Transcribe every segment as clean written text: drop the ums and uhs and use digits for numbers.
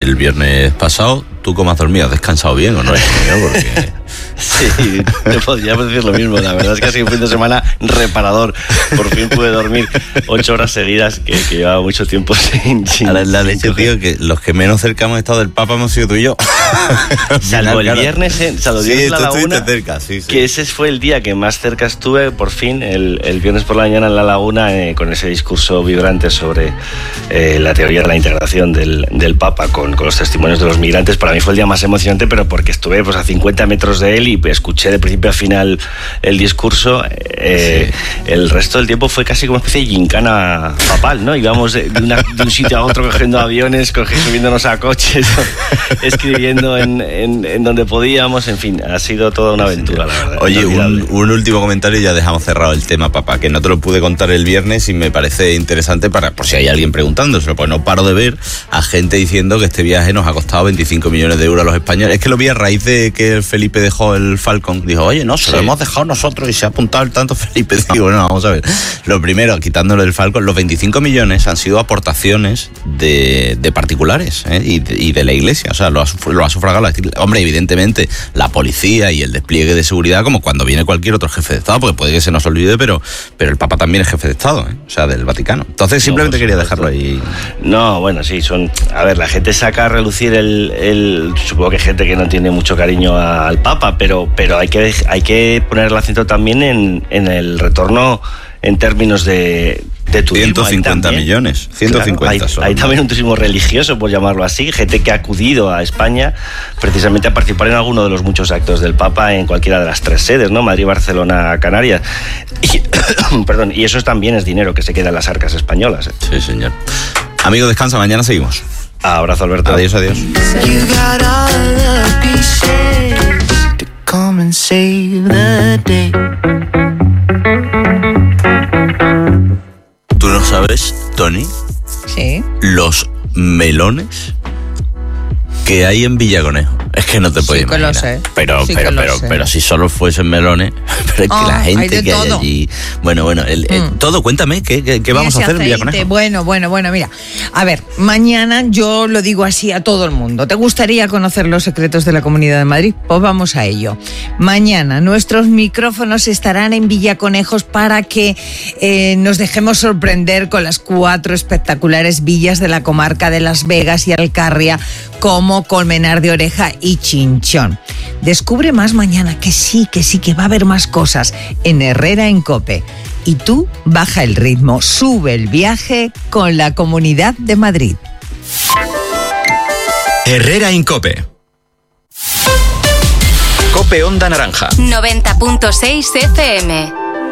el viernes pasado. ¿Tú cómo has dormido? ¿Has descansado bien o no? Porque... Sí, te podría decir lo mismo. La verdad es que ha sido un fin de semana reparador. Por fin pude dormir 8 horas seguidas, que llevaba mucho tiempo sin la leche, tío, que los que menos cerca hemos estado del Papa hemos sido tú y yo. Salvo el viernes, salvo sí, en la Laguna, cerca, sí. Que ese fue el día que más cerca estuve, por fin, el viernes por la mañana en la Laguna, con ese discurso vibrante sobre la teoría de la integración del Papa con los testimonios de los migrantes. Para mí fue el día más emocionante, pero porque estuve a 50 metros de él y escuché de principio a final el discurso. El resto del tiempo fue casi como una especie de gincana papal, ¿no? Íbamos de un sitio a otro cogiendo aviones, subiéndonos a coches, escribiendo en donde podíamos, en fin, ha sido toda una aventura, la verdad. Oye, un último comentario y ya dejamos cerrado el tema, papá, que no te lo pude contar el viernes y me parece interesante por si hay alguien preguntándoselo, pues no paro de ver a gente diciendo que este viaje nos ha costado 25 millones de euros a los españoles. Es que lo vi a raíz de que Felipe dejó el Falcon. Dijo, oye, no, se lo hemos dejado nosotros y se ha apuntado el tanto Felipe. Digo, bueno, vamos a ver. Lo primero, quitándolo del Falcon, los 25 millones han sido aportaciones de particulares y de la Iglesia. O sea, lo ha sufragado la Iglesia. Hombre, evidentemente, la policía y el despliegue de seguridad, como cuando viene cualquier otro jefe de Estado, porque puede que se nos olvide, pero el Papa también es jefe de Estado, o sea, del Vaticano. Entonces, simplemente quería dejarlo ahí. No, bueno, sí, a ver, la gente saca a relucir supongo que hay gente que no tiene mucho cariño al Papa, pero hay que poner el acento también en el retorno en términos de turismo. 150 millones, 150 claro, hay también un turismo religioso, por llamarlo así, gente que ha acudido a España precisamente a participar en alguno de los muchos actos del Papa en cualquiera de las 3 sedes, ¿no? Madrid, Barcelona, Canarias. Y eso también es dinero que se queda en las arcas españolas. Sí, señor. Amigo, descansa, mañana seguimos. Abrazo, Alberto. Adiós. ¿Tú no sabes, Tony? Sí. Los melones que hay en Villaconejo. Es que no te puedes imaginar. Sí que lo sé. Pero si solo fuesen melones, pero es que la gente que hay allí. Bueno, todo, cuéntame, ¿qué vamos a hacer en Villaconejo? Bueno, mira. A ver, mañana yo lo digo así a todo el mundo. ¿Te gustaría conocer los secretos de la Comunidad de Madrid? Pues vamos a ello. Mañana nuestros micrófonos estarán en Villaconejos para que nos dejemos sorprender con las 4 espectaculares villas de la comarca de Las Vegas y Alcarria, como Colmenar de Oreja y Chinchón. Descubre más mañana, que sí, que va a haber más cosas en Herrera en COPE. Y tú baja el ritmo, sube el viaje con la Comunidad de Madrid. Herrera en COPE. COPE Onda Naranja. 90.6 FM.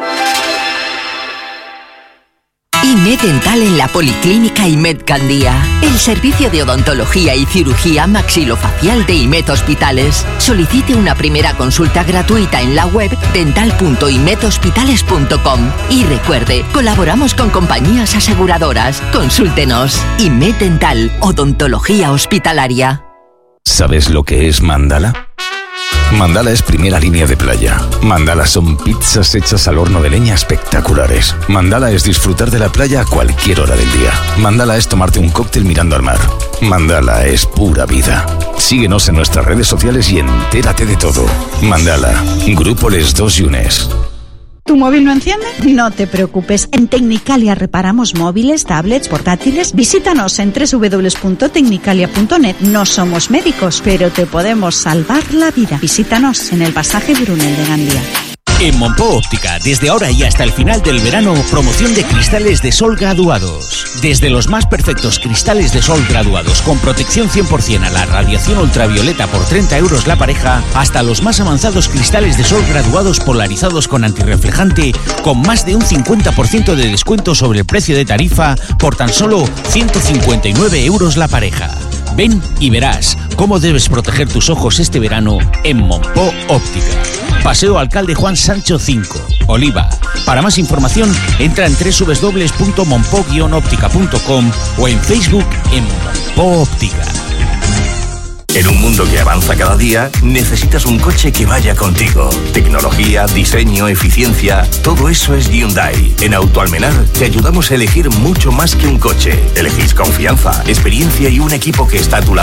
IMED Dental en la Policlínica IMED Gandía. El servicio de odontología y cirugía maxilofacial de IMED Hospitales. Solicite una primera consulta gratuita en la web dental.imedhospitales.com. Y recuerde, colaboramos con compañías aseguradoras. Consúltenos. IMED Dental, odontología hospitalaria. ¿Sabes lo que es Mandala? Mandala es primera línea de playa. Mandala son pizzas hechas al horno de leña espectaculares. Mandala es disfrutar de la playa a cualquier hora del día. Mandala es tomarte un cóctel mirando al mar. Mandala es pura vida. Síguenos en nuestras redes sociales y entérate de todo. Mandala, Grupo Les Dos Yunes. ¿Tu móvil no enciende? No te preocupes. En Tecnicalia reparamos móviles, tablets, portátiles. Visítanos en www.tecnicalia.net. No somos médicos, pero te podemos salvar la vida. Visítanos en el pasaje Brunel de Gandía. En Monpó Óptica, desde ahora y hasta el final del verano, promoción de cristales de sol graduados. Desde los más perfectos cristales de sol graduados con protección 100% a la radiación ultravioleta por 30 euros la pareja, hasta los más avanzados cristales de sol graduados polarizados con antirreflejante con más de un 50% de descuento sobre el precio de tarifa por tan solo 159 euros la pareja. Ven y verás cómo debes proteger tus ojos este verano en Monpó Óptica. Paseo Alcalde Juan Sancho 5, Oliva. Para más información, entra en www.monpo-óptica.com o en Facebook en Monpó Óptica. En un mundo que avanza cada día, necesitas un coche que vaya contigo. Tecnología, diseño, eficiencia, todo eso es Hyundai. En Autoalmenar te ayudamos a elegir mucho más que un coche. Elegís confianza, experiencia y un equipo que está a tu lado desde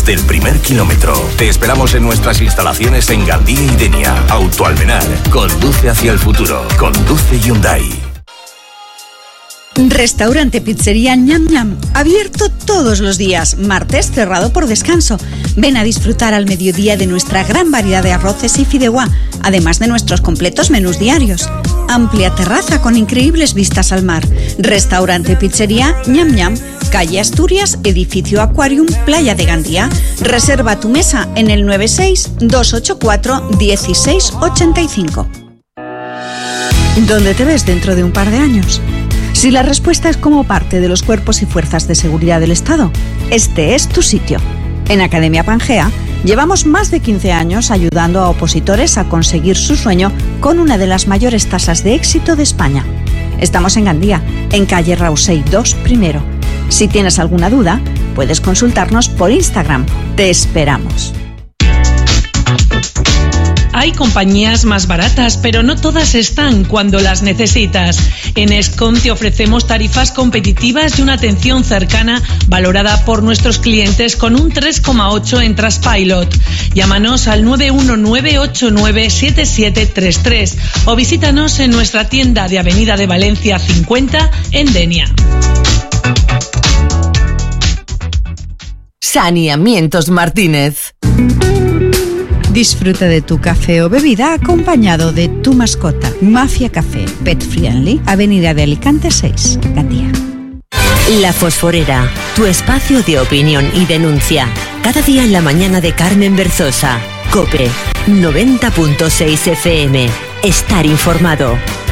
desde el primer kilómetro. Te esperamos en nuestras instalaciones en Gandía y Denia. Autoalmenar. Conduce hacia el futuro. Conduce Hyundai. Restaurante Pizzería Ñam Ñam, abierto todos los días, martes cerrado por descanso. Ven a disfrutar al mediodía de nuestra gran variedad de arroces y fideuá, además de nuestros completos menús diarios. Amplia terraza con increíbles vistas al mar. Restaurante Pizzería Ñam Ñam, calle Asturias, edificio Aquarium, Playa de Gandía. Reserva tu mesa en el 96-284-1685. ¿Dónde te ves dentro de un par de años? Si la respuesta es como parte de los cuerpos y fuerzas de seguridad del Estado, este es tu sitio. En Academia Pangea llevamos más de 15 años ayudando a opositores a conseguir su sueño con una de las mayores tasas de éxito de España. Estamos en Gandía, en calle Rausey 2 primero. Si tienes alguna duda, puedes consultarnos por Instagram. Te esperamos. Hay compañías más baratas, pero no todas están cuando las necesitas. En Escom te ofrecemos tarifas competitivas y una atención cercana valorada por nuestros clientes con un 3,8 en Trustpilot. Llámanos al 919897733 o visítanos en nuestra tienda de Avenida de Valencia 50 en Denia. Saneamientos Martínez. Disfruta de tu café o bebida acompañado de tu mascota. Mafia Café, Pet Friendly, Avenida de Alicante 6, Gandía. La Fosforera, tu espacio de opinión y denuncia. Cada día en la mañana de Carmen Berzosa. COPE 90.6 FM. Estar informado.